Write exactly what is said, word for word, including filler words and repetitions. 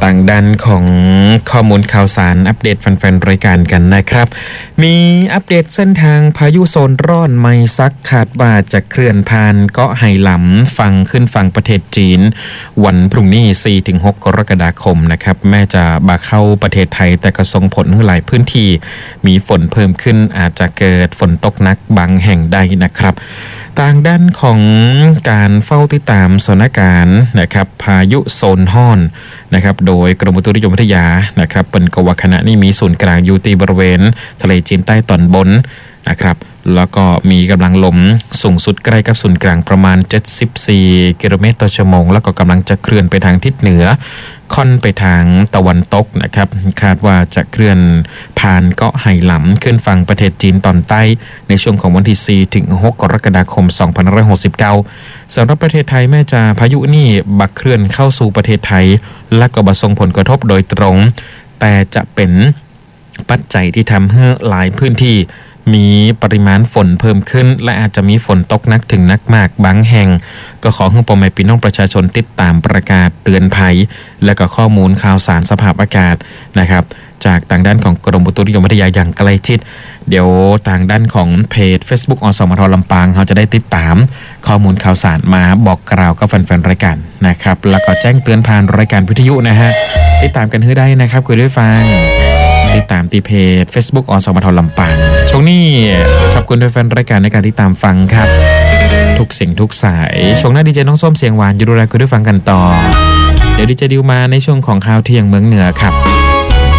ต่างด้านของข้อมูลข่าวสารอัปเดตแฟนๆรายการกันนะครับมีอัปเดตเส้นทางพายุโซนร้อนไมซักขาดว่าจะเคลื่อนผ่านเกาะไหหลำฝั่งขึ้นฝั่งประเทศจีนวันพรุ่งนี้ สี่ถึงหก กรกฎาคมนะครับแม้จะบาเข้าประเทศไทยแต่ก็ส่งผลให้หลายพื้นที่มีฝนเพิ่มขึ้นอาจจะเกิดฝนตกหนักบางแห่งได้นะครับต่างด้านของการเฝ้าติดตามสถานการณ์นะครับพายุโซนฮ้อนนะครับโดยกรมอุตุนิยมวิทยานะครับเป็นกว่าขณะนี้มีศูนย์กลางอยู่ที่บริเวณทะเลจีนใต้ตอนบนนะครับแล้วก็มีกำลังลมสูงสุดใกล้กับศูนย์กลางประมาณเจ็ดสิบสี่กิโลเมตรต่อชั่วโมงแล้วก็กำลังจะเคลื่อนไปทางทิศเหนือค่อนไปทางตะวันตกนะครับคาดว่าจะเคลื่อนผ่านเกาะไหหลำขึ้นฝั่งประเทศจีนตอนใต้ในช่วงของวันที่ สี่ถึงหก กรกฎาคม สองพันห้าร้อยหกสิบเก้าสำหรับประเทศไทยแม้จะพายุนี่บักเคลื่อนเข้าสู่ประเทศไทยและก็บ่ส่งผลกระทบโดยตรงแต่จะเป็นปัจจัยที่ทำให้หลายพื้นที่มีปริมาณฝนเพิ่มขึ้นและอาจจะมีฝนตกหนักถึงหนักมากบางแห่งก็ขอให้พ่อแม่พี่น้องประชาชนติดตามประกาศเตือนภัยและก็ข้อมูลข่าวสารสภาพอากาศนะครับจากทางด้านของกรมอุตุนิยมวิทยาอย่างใกล้ชิดเดี๋ยวทางด้านของเพจ Facebook อสมทลำปางเขาจะได้ติดตามข้อมูลข่าวสารมาบอกกล่าวกับแฟนๆรายการนะครับแล้วก็แจ้งเตือนผ่านรายการวิทยุนะฮะติดตามกันให้ได้นะครับคุยด้วยฟังติดตามที่เพจ Facebook อสมทลำปางช่วงนี้ขอบคุณแฟนๆรายการในการติดตามฟังครับทุกสิ่งทุกสายช่วงหน้าดีเจน้องส้มเสียงหวานอยู่ดูแลคุยด้วยฟังกันต่อเดี๋ยวดีเจดิวมาในช่วงของข่าวเที่ยงเมืองเหนือครับ